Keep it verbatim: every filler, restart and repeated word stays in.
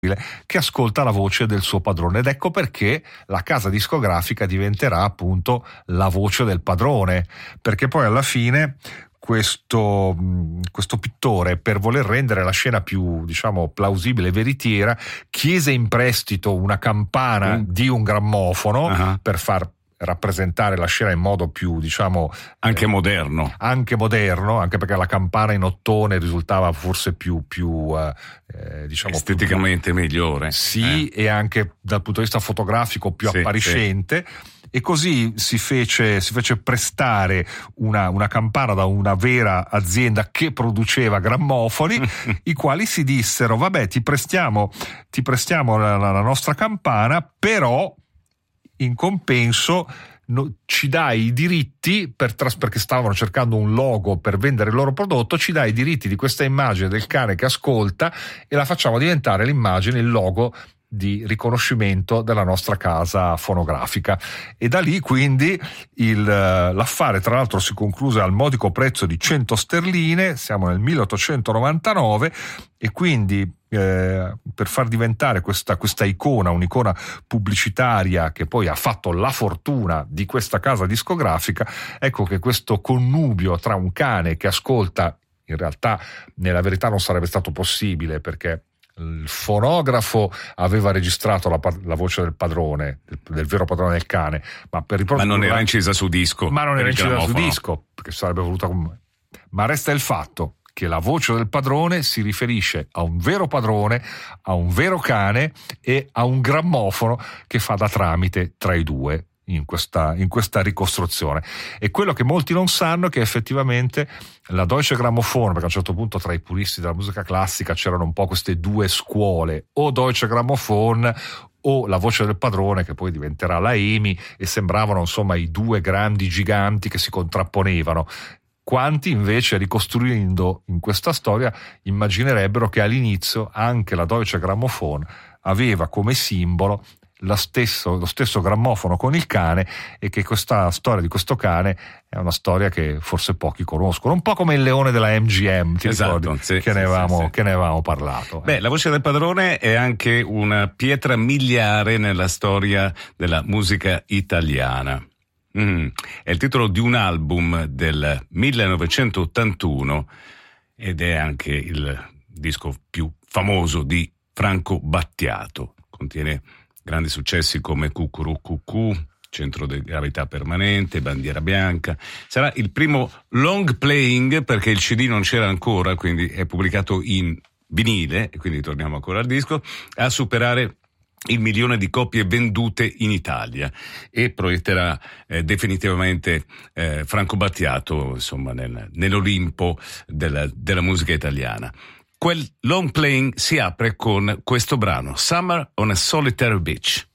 che ascolta la voce del suo padrone, ed ecco perché la casa discografica diventerà appunto la voce del padrone, perché poi alla fine questo, questo pittore, per voler rendere la scena più, diciamo, plausibile e veritiera, chiese in prestito una campana mm. di un grammofono uh-huh. per far rappresentare la scena in modo più, diciamo, anche eh, moderno anche moderno anche perché la campana in ottone risultava forse più più eh, diciamo esteticamente più, migliore sì eh. e anche dal punto di vista fotografico più sì, appariscente sì. E così si fece si fece prestare una, una campana da una vera azienda che produceva grammofoni i quali si dissero: vabbè, ti prestiamo ti prestiamo la, la nostra campana, però in compenso no, ci dai i diritti per tras- perché stavano cercando un logo per vendere il loro prodotto, ci dai i diritti di questa immagine del cane che ascolta e la facciamo diventare l'immagine, il logo di riconoscimento della nostra casa fonografica. E da lì quindi il, l'affare tra l'altro si concluse al modico prezzo di cento sterline, siamo nel milleottocentonovantanove, e quindi eh, per far diventare questa, questa icona, un'icona pubblicitaria che poi ha fatto la fortuna di questa casa discografica, ecco che questo connubio tra un cane che ascolta, in realtà nella verità non sarebbe stato possibile perché il fonografo aveva registrato la, la voce del padrone, del, del vero padrone del cane, ma per ma non era incisa su disco. Ma non era incisa su disco, perché sarebbe voluta comunque. Ma resta il fatto che la voce del padrone si riferisce a un vero padrone, a un vero cane e a un grammofono che fa da tramite tra i due in questa, in questa ricostruzione. E quello che molti non sanno è che effettivamente la Deutsche Grammophon, perché a un certo punto tra i puristi della musica classica c'erano un po' queste due scuole, o Deutsche Grammophon o la voce del padrone, che poi diventerà la EMI, e sembravano insomma i due grandi giganti che si contrapponevano. Quanti invece, ricostruendo in questa storia, immaginerebbero che all'inizio anche la Deutsche Grammophon aveva come simbolo lo stesso, lo stesso grammofono con il cane, e che questa storia di questo cane è una storia che forse pochi conoscono, un po' come il leone della M G M, ti esatto, ricordi? Sì, che, sì, ne avevamo, sì, sì. che ne avevamo parlato. Beh, la voce del padrone è anche una pietra miliare nella storia della musica italiana. Mm. È il titolo di un album del millenovecentottantuno ed è anche il disco più famoso di Franco Battiato. Contiene grandi successi come Cucurucucù, Centro di gravità permanente, Bandiera bianca. Sarà il primo long playing, perché il C D non c'era ancora, quindi è pubblicato in vinile, e quindi torniamo ancora al disco, a superare il milione di copie vendute in Italia, e proietterà eh, definitivamente eh, Franco Battiato, insomma, nel, nell'Olimpo della, della musica italiana. Quel long playing si apre con questo brano, Summer on a Solitary Beach.